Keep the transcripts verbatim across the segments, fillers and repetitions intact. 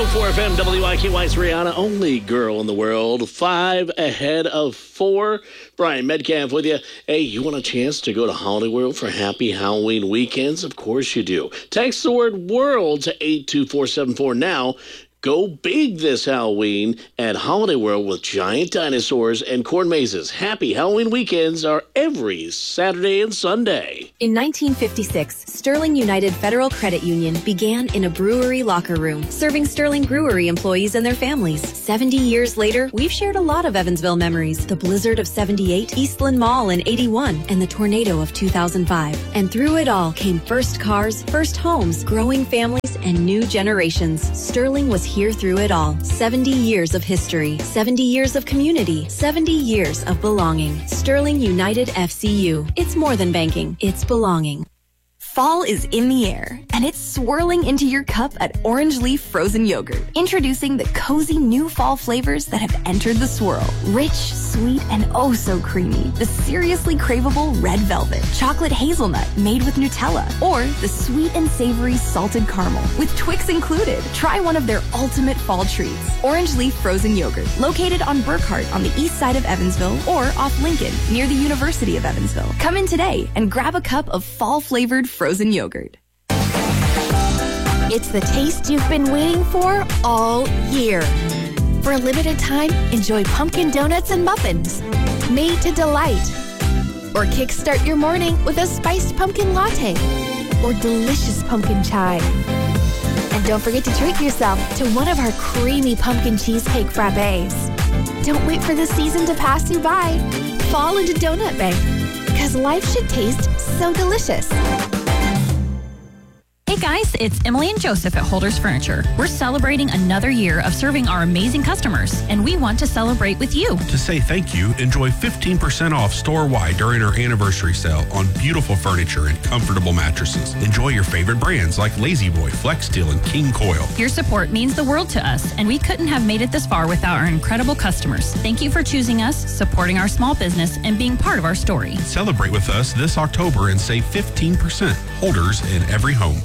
oh four F M, W I K Y's Rihanna, only girl in the world, five ahead of four. Brian Metcalf with you. Hey, you want a chance to go to Holiday World for happy Halloween weekends? Of course you do. Text the word WORLD to eight two four seven four now. Go big this Halloween at Holiday World with giant dinosaurs and corn mazes. Happy Halloween weekends are every Saturday and Sunday. In nineteen fifty-six, Sterling United Federal Credit Union began in a brewery locker room, serving Sterling Brewery employees and their families. seventy years later, we've shared a lot of Evansville memories. The blizzard of seventy-eight, Eastland Mall in eighty-one, and the tornado of two thousand five. And through it all came first cars, first homes, growing families, and new generations. Sterling was here through it all. seventy years of history, seventy years of community, seventy years of belonging. Sterling United F C U. It's more than banking, it's belonging. Fall is in the air, and it's swirling into your cup at Orange Leaf Frozen Yogurt. Introducing the cozy new fall flavors that have entered the swirl. Rich, sweet, and oh so creamy. The seriously craveable Red Velvet, chocolate hazelnut made with Nutella, or the sweet and savory salted caramel with Twix included. Try one of their ultimate fall treats. Orange Leaf Frozen Yogurt, located on Burkhart on the east side of Evansville or off Lincoln near the University of Evansville. Come in today and grab a cup of fall-flavored frozen yogurt. It's the taste you've been waiting for all year. For a limited time, enjoy pumpkin donuts and muffins, made to delight. Or kickstart your morning with a spiced pumpkin latte or delicious pumpkin chai. And don't forget to treat yourself to one of our creamy pumpkin cheesecake frappes. Don't wait for the season to pass you by. Fall into Donut Bay, because life should taste so delicious. Hey guys, it's Emily and Joseph at Holders Furniture. We're celebrating another year of serving our amazing customers, and we want to celebrate with you. To say thank you, enjoy fifteen percent off store-wide during our anniversary sale on beautiful furniture and comfortable mattresses. Enjoy your favorite brands like Lazy Boy, Flex Steel, and King Coil. Your support means the world to us, and we couldn't have made it this far without our incredible customers. Thank you for choosing us, supporting our small business, and being part of our story. Celebrate with us this October and save fifteen percent. Holders in every home.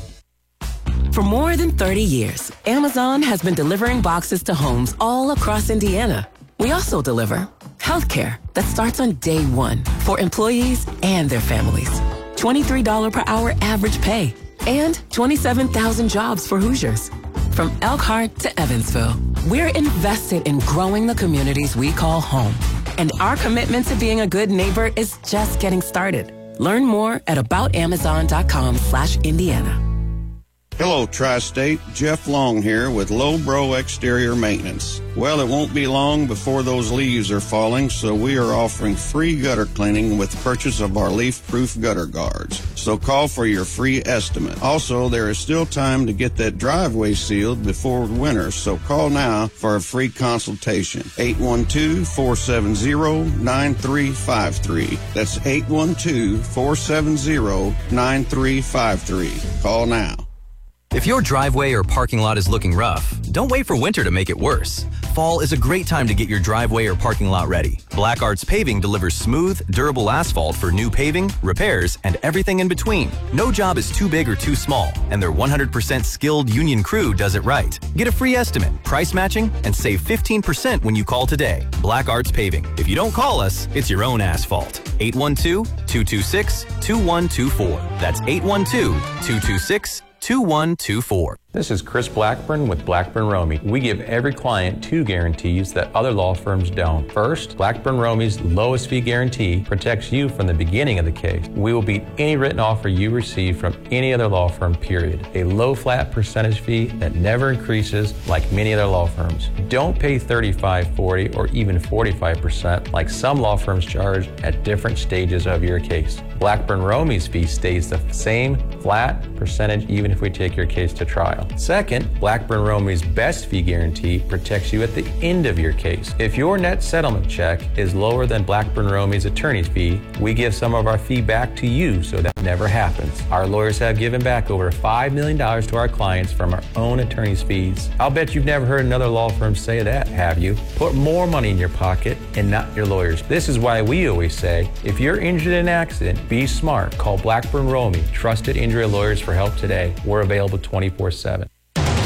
For more than thirty years, Amazon has been delivering boxes to homes all across Indiana. We also deliver healthcare that starts on day one for employees and their families. twenty-three dollars per hour average pay and twenty-seven thousand jobs for Hoosiers. From Elkhart to Evansville, we're invested in growing the communities we call home. And our commitment to being a good neighbor is just getting started. Learn more at aboutamazon.com slash Indiana. Hello, Tri-State. Jeff Long here with Lowbro Exterior Maintenance. Well, it won't be long before those leaves are falling, so we are offering free gutter cleaning with purchase of our leaf-proof gutter guards. So call for your free estimate. Also, there is still time to get that driveway sealed before winter, so call now for a free consultation. eight one two, four seven zero, nine three five three. That's eight one two, four seven zero, nine three five three. Call now. If your driveway or parking lot is looking rough, don't wait for winter to make it worse. Fall is a great time to get your driveway or parking lot ready. Black Arts Paving delivers smooth, durable asphalt for new paving, repairs, and everything in between. No job is too big or too small, and their one hundred percent skilled union crew does it right. Get a free estimate, price matching, and save fifteen percent when you call today. Black Arts Paving. If you don't call us, it's your own asphalt. eight one two, two two six, two one two four. That's eight one two, two two six, two one two four. This is Chris Blackburn with Blackburn Romey. We give every client two guarantees that other law firms don't. First, Blackburn Romey's lowest fee guarantee protects you from the beginning of the case. We will beat any written offer you receive from any other law firm, period. A low flat percentage fee that never increases like many other law firms. Don't pay thirty-five, forty, or even forty-five percent like some law firms charge at different stages of your case. Blackburn Romey's fee stays the same flat percentage even if we take your case to trial. Second, Blackburn Romey's best fee guarantee protects you at the end of your case. If your net settlement check is lower than Blackburn Romey's attorney's fee, we give some of our fee back to you so that never happens. Our lawyers have given back over five million dollars to our clients from our own attorney's fees. I'll bet you've never heard another law firm say that, have you? Put more money in your pocket and not your lawyers. This is why we always say, if you're injured in an accident, be smart. Call Blackburn Romey, trusted injury lawyers for help today. We're available twenty-four seven.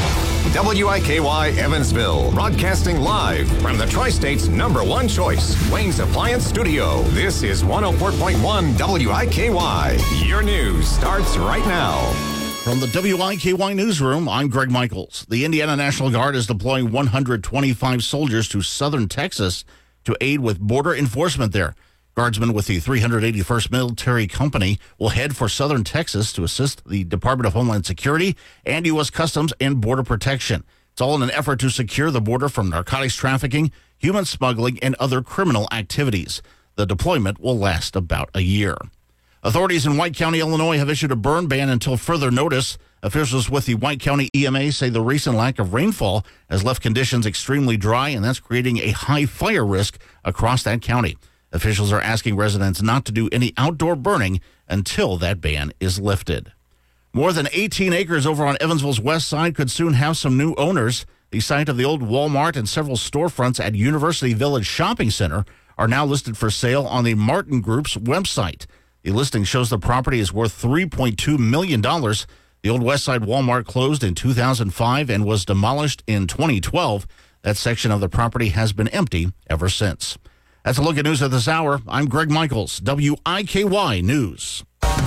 W I K Y Evansville, broadcasting live from the Tri-State's number one choice, Wayne's Appliance Studio. This is one oh four point one W I K Y. Your news starts right now. From the W I K Y Newsroom, I'm Greg Michaels. The Indiana National Guard is deploying one hundred twenty-five soldiers to southern Texas to aid with border enforcement there. Guardsmen with the three hundred eighty-first Military Company will head for southern Texas to assist the Department of Homeland Security and U S Customs and Border Protection. It's all in an effort to secure the border from narcotics trafficking, human smuggling, and other criminal activities. The deployment will last about a year. Authorities in White County, Illinois have issued a burn ban until further notice. Officials with the White County E M A say the recent lack of rainfall has left conditions extremely dry, and that's creating a high fire risk across that county. Officials are asking residents not to do any outdoor burning until that ban is lifted. More than eighteen acres over on Evansville's west side could soon have some new owners. The site of the old Walmart and several storefronts at University Village Shopping Center are now listed for sale on the Martin Group's website. The listing shows the property is worth three point two million dollars. The old West Side Walmart closed in two thousand five and was demolished in twenty twelve. That section of the property has been empty ever since. That's a look at news at this hour. I'm Greg Michaels, W I K Y News. W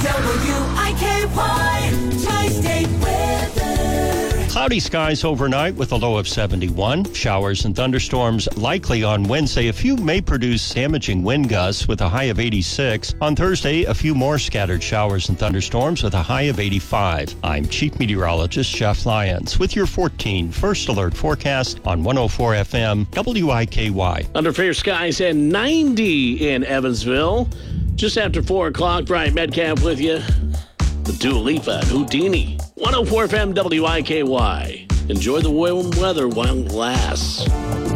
I K Y Tri-State Weather. Cloudy skies overnight with a low of seventy-one. Showers and thunderstorms likely on Wednesday. A few may produce damaging wind gusts with a high of eighty-six. On Thursday, a few more scattered showers and thunderstorms with a high of eighty-five. I'm Chief Meteorologist Jeff Lyons with your fourteen First Alert forecast on one oh four F M W I K Y. Under fair skies and ninety in Evansville. Just after four o'clock, Brian Metcalf with you. The Dua Lipa, Houdini. one oh four F M W I K Y. Enjoy the warm weather while it lasts.